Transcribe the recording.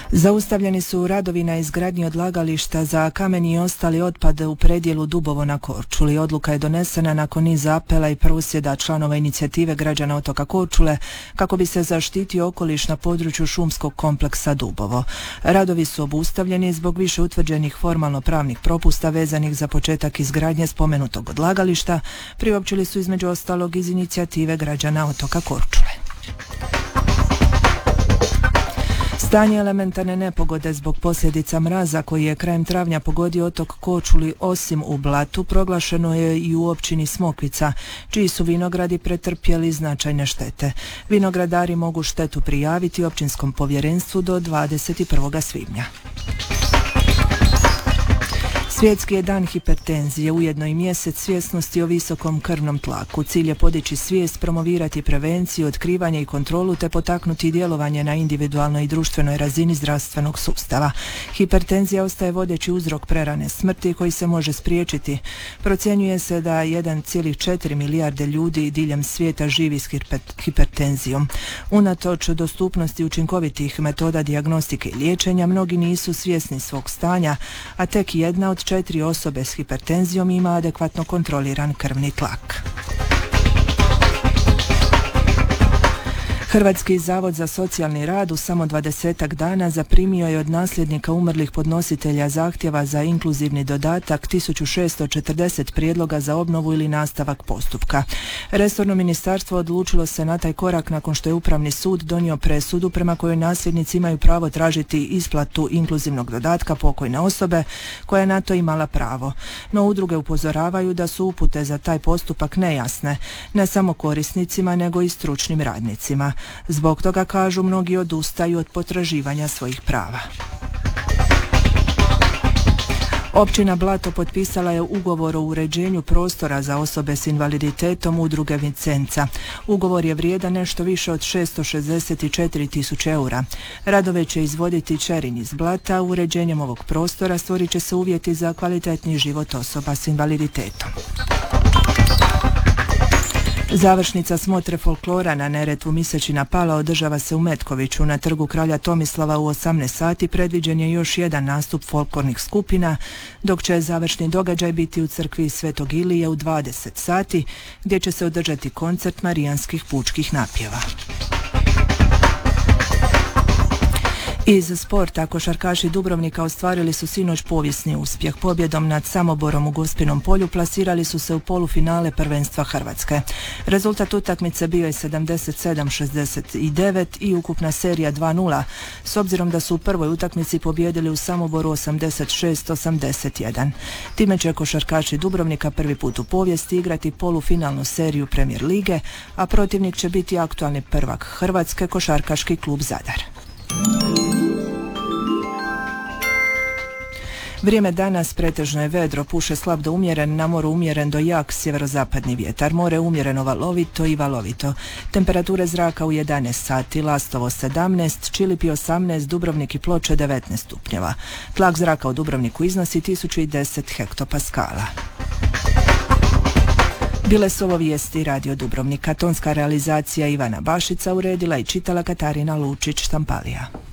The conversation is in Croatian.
Zaustavljeni su radovi na izgradnji odlagališta za kamen i ostali otpad u predjelu Dubovo na Korčuli. Odluka je donesena nakon niza apela i prosvjeda članova inicijative građana otoka Korčule kako bi se zaštitio okoliš na području šumskog kompleksa Dubovo. Radovi su obustavljeni zbog više utvrđenih formalno-pravnih propusta vezanih za početak izgradnje spomenutog odlagališta, priopćili su između ostalog iz inicijative građana otoka Korčule. Stanje elementarne nepogode zbog posljedica mraza koji je krajem travnja pogodio otok Korčuli osim u Blatu proglašeno je i u općini Smokvica, čiji su vinogradi pretrpjeli značajne štete. Vinogradari mogu štetu prijaviti općinskom povjerenstvu do 21. svibnja. Svjetski je dan hipertenzije, ujedno i mjesec svjesnosti o visokom krvnom tlaku. Cilj je podići svijest, promovirati prevenciju, otkrivanje i kontrolu te potaknuti djelovanje na individualnoj i društvenoj razini zdravstvenog sustava. Hipertenzija ostaje vodeći uzrok prerane smrti koji se može spriječiti. Procjenjuje se da 1,4 milijarde ljudi diljem svijeta živi s hipertenzijom. Unatoč dostupnosti učinkovitih metoda dijagnostike i liječenja, mnogi nisu svjesni svog stanja, a tek jedna od 4 osobe s hipertenzijom ima adekvatno kontroliran krvni tlak. Hrvatski zavod za socijalni rad u samo 20-ak dana zaprimio je od nasljednika umrlih podnositelja zahtjeva za inkluzivni dodatak 1640 prijedloga za obnovu ili nastavak postupka. Resorno ministarstvo odlučilo se na taj korak nakon što je Upravni sud donio presudu prema kojoj nasljednici imaju pravo tražiti isplatu inkluzivnog dodatka pokojne osobe koja je na to imala pravo. No udruge upozoravaju da su upute za taj postupak nejasne, ne samo korisnicima nego i stručnim radnicima. Zbog toga, kažu, mnogi odustaju od potraživanja svojih prava. Općina Blato potpisala je ugovor o uređenju prostora za osobe s invaliditetom udruge Vicenca. Ugovor je vrijedan nešto više od 664.000 eura. Radove će izvoditi Čerin iz Blata. Uređenjem ovog prostora stvorit će se uvjeti za kvalitetniji život osoba s invaliditetom. Završnica smotre folklora na Neretvu Misečina Pala održava se u Metkoviću. Na trgu Kralja Tomislava u 18 sati predviđen je još jedan nastup folklornih skupina, dok će završni događaj biti u crkvi Svetog Ilije u 20 sati, gdje će se održati koncert marijanskih pučkih napjeva. Iz sporta, košarkaši Dubrovnika ostvarili su sinoć povijesni uspjeh. Pobjedom nad Samoborom u Gospinom polju plasirali su se u polufinale prvenstva Hrvatske. Rezultat utakmice bio je 77-69 i ukupna serija 2:0, s obzirom da su u prvoj utakmici pobijedili u Samoboru 86-81. Time će košarkaši Dubrovnika prvi put u povijesti igrati polufinalnu seriju Premier lige, a protivnik će biti aktualni prvak Hrvatske, košarkaški klub Zadar. Vrijeme danas pretežno je vedro, puše slab do umjeren, na moru umjeren do jak sjeverozapadni vjetar, more umjereno valovito i valovito. Temperature zraka u 11 sati, Lastovo 17, Čilipi 18, Dubrovnik i Ploče 19 stupnjeva. Tlak zraka u Dubrovniku iznosi 1010 hektopaskala. Bile su ovo vijesti Radio Dubrovnika. Tonska realizacija Ivana Bašica, uredila i čitala Katarina Lučić-Štampalija.